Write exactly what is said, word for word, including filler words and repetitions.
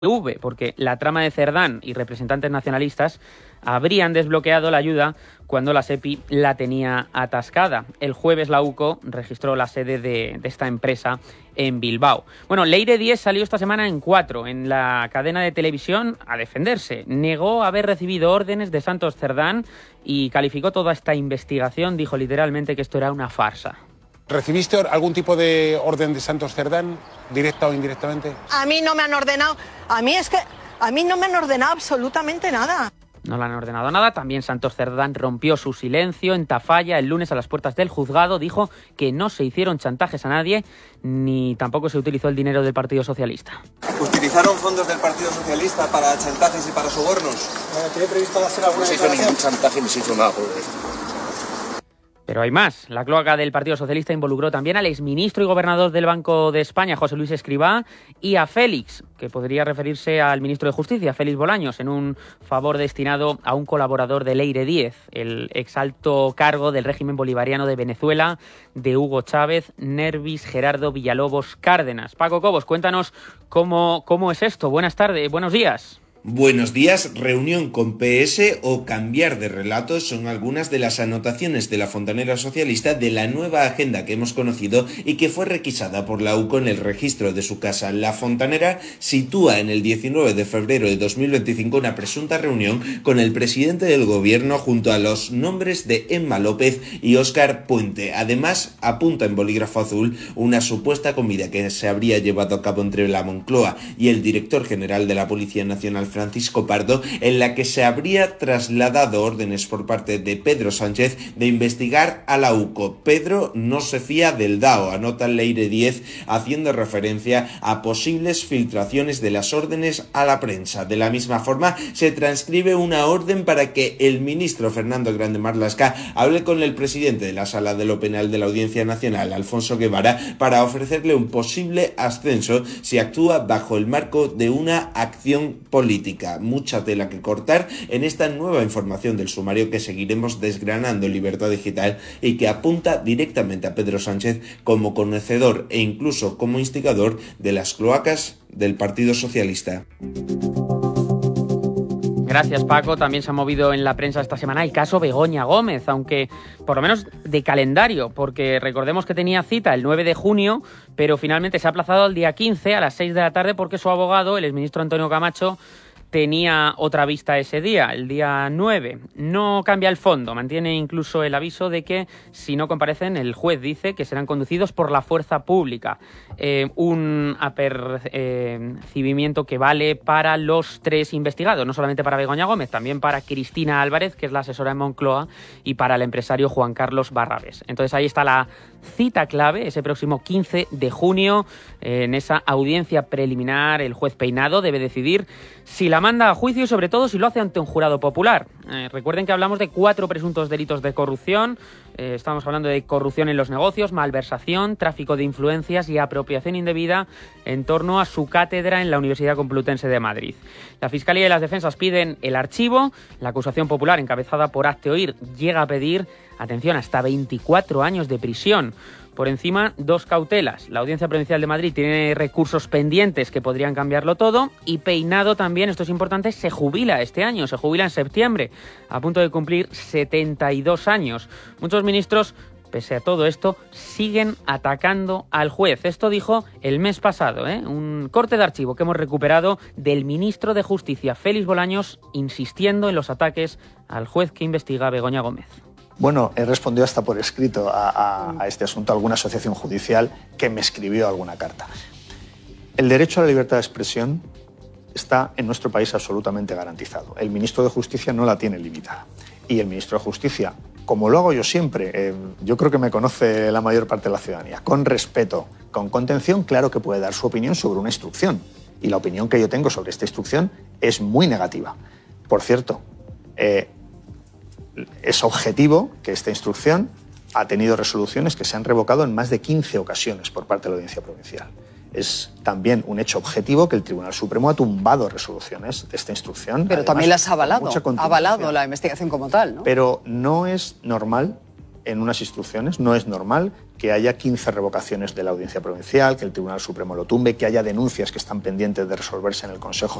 V, porque la trama de Cerdán y representantes nacionalistas habrían desbloqueado la ayuda cuando la SEPI la tenía atascada. El jueves la UCO registró la sede de, de esta empresa en Bilbao. Bueno, Leire diez salió esta semana en cuatro en la cadena de televisión a defenderse. Negó haber recibido órdenes de Santos Cerdán y calificó toda esta investigación, dijo literalmente que esto era una farsa. ¿Recibiste algún tipo de orden de Santos Cerdán, directa o indirectamente? A mí no me han ordenado, a mí es que, a mí no me han ordenado absolutamente nada. No le han ordenado nada. También Santos Cerdán rompió su silencio en Tafalla el lunes a las puertas del juzgado. Dijo que no se hicieron chantajes a nadie, ni tampoco se utilizó el dinero del Partido Socialista. ¿Utilizaron fondos del Partido Socialista para chantajes y para sobornos? ¿Tiene previsto hacer alguna No se hizo ningún chantaje ni se hizo nada por esto. Pero hay más. La cloaca del Partido Socialista involucró también al exministro y gobernador del Banco de España, José Luis Escrivá, y a Félix, que podría referirse al ministro de Justicia, Félix Bolaños, en un favor destinado a un colaborador de Leire diez, el exalto cargo del régimen bolivariano de Venezuela, de Hugo Chávez, Nervis Gerardo Villalobos Cárdenas. Paco Cobos, cuéntanos cómo, cómo es esto. Buenas tardes, buenos días. Buenos días, reunión con P S o cambiar de relatos son algunas de las anotaciones de la fontanera socialista de la nueva agenda que hemos conocido y que fue requisada por la UCO en el registro de su casa. La fontanera sitúa en el diecinueve de febrero de dos mil veinticinco una presunta reunión con el presidente del gobierno junto a los nombres de Emma López y Óscar Puente. Además, apunta en bolígrafo azul una supuesta comida que se habría llevado a cabo entre la Moncloa y el director general de la Policía Nacional, Francisco Pardo, en la que se habría trasladado órdenes por parte de Pedro Sánchez de investigar a la UCO. Pedro no se fía del D A O, anota Leire diez, haciendo referencia a posibles filtraciones de las órdenes a la prensa. De la misma forma, se transcribe una orden para que el ministro Fernando Grande Marlaska hable con el presidente de la Sala de lo Penal de la Audiencia Nacional, Alfonso Guevara, para ofrecerle un posible ascenso si actúa bajo el marco de una acción política. Mucha tela que cortar en esta nueva información del sumario que seguiremos desgranando en Libertad Digital y que apunta directamente a Pedro Sánchez como conocedor e incluso como instigador de las cloacas del Partido Socialista. Gracias, Paco. También se ha movido en la prensa esta semana el caso Begoña Gómez, aunque por lo menos de calendario, porque recordemos que tenía cita el nueve de junio, pero finalmente se ha aplazado al día quince a las seis de la tarde porque su abogado, el exministro Antonio Camacho, tenía otra vista ese día, el día nueve. No cambia el fondo, mantiene incluso el aviso de que si no comparecen, el juez dice que serán conducidos por la fuerza pública. Eh, un apercibimiento que vale para los tres investigados, no solamente para Begoña Gómez, también para Cristina Álvarez, que es la asesora de Moncloa, y para el empresario Juan Carlos Barrabés. Entonces ahí está la cita clave, ese próximo quince de junio, eh, en esa audiencia preliminar. El juez Peinado debe decidir si la manda a juicio y sobre todo si lo hace ante un jurado popular. Eh, recuerden que hablamos de cuatro presuntos delitos de corrupción. Eh, estamos hablando de corrupción en los negocios, malversación, tráfico de influencias y apropiación indebida en torno a su cátedra en la Universidad Complutense de Madrid. La Fiscalía y las defensas piden el archivo. La acusación popular, encabezada por Hazte Oír, llega a pedir, atención, hasta veinticuatro años de prisión. Por encima, dos cautelas. La Audiencia Provincial de Madrid tiene recursos pendientes que podrían cambiarlo todo y Peinado también, esto es importante, se jubila este año, se jubila en septiembre, a punto de cumplir setenta y dos años. Muchos ministros, pese a todo esto, siguen atacando al juez. Esto dijo el mes pasado, ¿eh? Un corte de archivo que hemos recuperado del ministro de Justicia, Félix Bolaños, insistiendo en los ataques al juez que investiga a Begoña Gómez. Bueno, he respondido hasta por escrito a, a, a este asunto a alguna asociación judicial que me escribió alguna carta. El derecho a la libertad de expresión está en nuestro país absolutamente garantizado. El ministro de Justicia no la tiene limitada. Y el ministro de Justicia, como lo hago yo siempre, eh, yo creo que me conoce la mayor parte de la ciudadanía, con respeto, con contención, claro que puede dar su opinión sobre una instrucción. Y la opinión que yo tengo sobre esta instrucción es muy negativa. Por cierto, eh, es objetivo que esta instrucción ha tenido resoluciones que se han revocado en más de quince ocasiones por parte de la Audiencia Provincial. Es también un hecho objetivo que el Tribunal Supremo ha tumbado resoluciones de esta instrucción. Pero además, también las ha avalado, ha avalado la investigación como tal, ¿no? Pero no es normal en unas instrucciones. No es normal que haya quince revocaciones de la Audiencia Provincial, que el Tribunal Supremo lo tumbe, que haya denuncias que están pendientes de resolverse en el Consejo